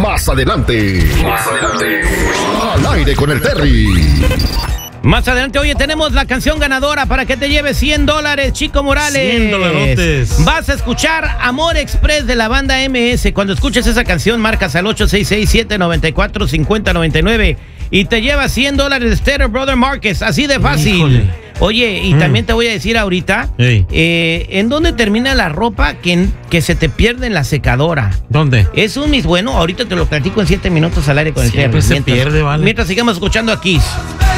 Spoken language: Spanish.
Más adelante. Al aire con el Terry. Más adelante, oye, tenemos la canción ganadora para que te lleves $100, Chico Morales. $100. Vas a escuchar Amor Express de la banda MS. Cuando escuches esa canción, marcas al 866-794-5099 y te llevas $100 de Stereo Brother Márquez. Así de fácil. Híjole. Oye, y también te voy a decir ahorita, ¿en dónde termina la ropa que se te pierde en la secadora? ¿Dónde? Es un mis bueno, ahorita te lo platico en 7 minutos al aire con el Siempre Terry. se pierde, vale. Mientras sigamos escuchando a Kiss.